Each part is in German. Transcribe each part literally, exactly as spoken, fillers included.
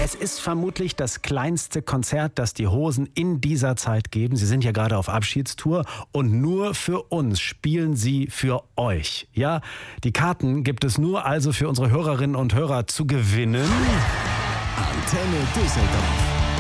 Es ist vermutlich das kleinste Konzert, das die Hosen in dieser Zeit geben. Sie sind ja gerade auf Abschiedstour und nur für uns spielen sie für euch. Ja, die Karten gibt es nur also für unsere Hörerinnen und Hörer zu gewinnen. Antenne Düsseldorf.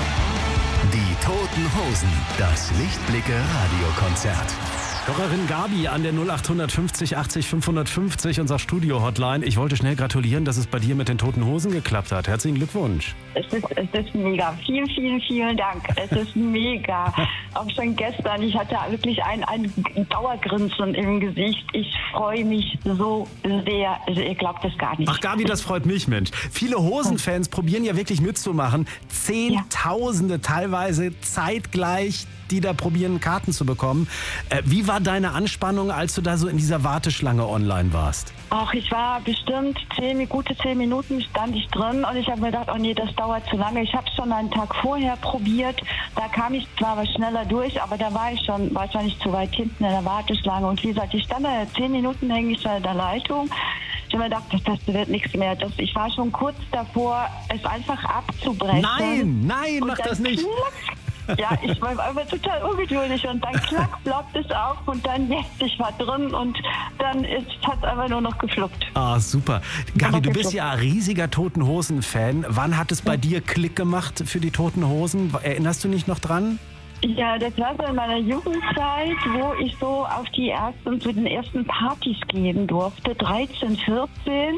Die Toten Hosen, das Lichtblicke-Radiokonzert. Hörerin Gabi an der null acht fünfzig achtzig fünfhundertfünfzig, unserer Studio-Hotline. Ich wollte schnell gratulieren, dass es bei dir mit den Toten Hosen geklappt hat. Herzlichen Glückwunsch. Es ist, es ist mega. Vielen, vielen, vielen Dank. Es ist mega. Auch schon gestern, ich hatte wirklich ein, ein Dauergrinsen im Gesicht. Ich freue mich so sehr. Also ihr glaubt es gar nicht. Ach Gabi, das freut mich, Mensch. Viele Hosenfans probieren ja wirklich mitzumachen. Zehntausende teilweise zeitgleich, die da probieren, Karten zu bekommen. Äh, wie war deine Anspannung, als du da so in dieser Warteschlange online warst? Ach, ich war bestimmt zehn, gute zehn Minuten stand ich drin und ich habe mir gedacht, oh nee, das dauert zu lange. Ich habe es schon einen Tag vorher probiert. Da kam ich zwar aber schneller durch, aber da war ich schon wahrscheinlich zu weit hinten in der Warteschlange. Und wie gesagt, ich stand da zehn Minuten, hänge ich da in der Leitung. Ich habe mir gedacht, das, das wird nichts mehr. Das, ich war schon kurz davor, es einfach abzubrechen. Nein, nein, mach das nicht. Klack, ja, ich war aber total ungeduldig und dann klack, ploppt es auf und dann, yes, ich war drin und dann hat es einfach nur noch gefluckt. Ah, super. Gabi, du bist ja ein riesiger Toten Hosen-Fan. Wann hat es bei dir Klick gemacht für die Toten Hosen? Erinnerst du dich noch dran? Ja, das war so in meiner Jugendzeit, wo ich so auf die ersten, zu den ersten Partys gehen durfte, dreizehn, vierzehn.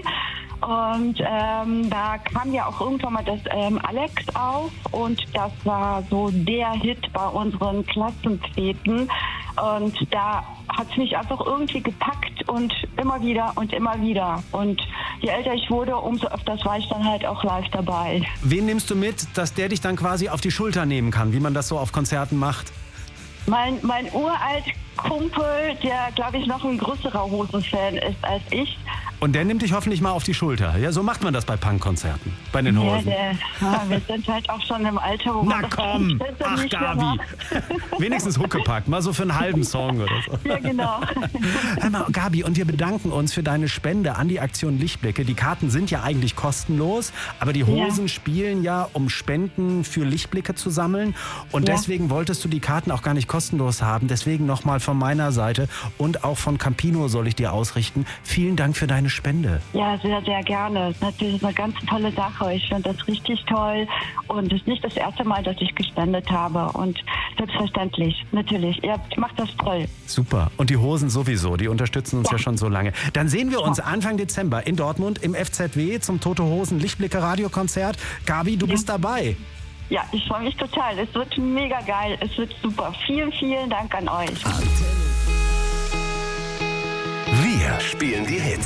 Und ähm, da kam ja auch irgendwann mal das ähm, Alex auf und das war so der Hit bei unseren Klassenfäten. Und da hat es mich einfach irgendwie gepackt und immer wieder und immer wieder. Und je älter ich wurde, umso öfters war ich dann halt auch live dabei. Wen nimmst du mit, dass der dich dann quasi auf die Schulter nehmen kann, wie man das so auf Konzerten macht? Mein, mein uralt Kumpel, der, glaube ich, noch ein größerer Hosenfan ist als ich. Und der nimmt dich hoffentlich mal auf die Schulter. Ja, so macht man das bei Punkkonzerten, bei den Hosen. Ja, der, ja, wir sind halt auch schon im Alter, wo Na man komm, ach Gabi. Wenigstens Huckepack, mal so für einen halben Song oder so. Ja, genau. Hör mal, Gabi, und wir bedanken uns für deine Spende an die Aktion Lichtblicke. Die Karten sind ja eigentlich kostenlos, aber die Hosen ja. spielen ja, um Spenden für Lichtblicke zu sammeln. Und ja. deswegen wolltest du die Karten auch gar nicht kostenlos haben. Deswegen nochmal von meiner Seite und auch von Campino soll ich dir ausrichten. Vielen Dank für deine Spende. Ja, sehr, sehr gerne. Das ist eine ganz tolle Sache. Ich finde das richtig toll und es ist nicht das erste Mal, dass ich gespendet habe und selbstverständlich, natürlich. Ihr macht das toll. Super. Und die Hosen sowieso, die unterstützen uns ja, ja schon so lange. Dann sehen wir uns ja. Anfang Dezember in Dortmund im F Z W zum Tote Hosen Lichtblicke Radiokonzert. Gabi, du ja. bist dabei. Ja, ich freue mich total. Es wird mega geil. Es wird super. Vielen, vielen Dank an euch. Wir spielen die Hits.